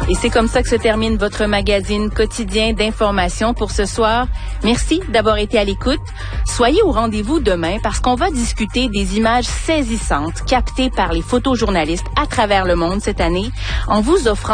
Et c'est comme ça que se termine votre magazine quotidien d'information pour ce soir. Merci d'avoir été à l'écoute. Soyez au rendez-vous demain parce qu'on va discuter des images saisissantes captées par les photojournalistes à travers le monde cette année en vous offrant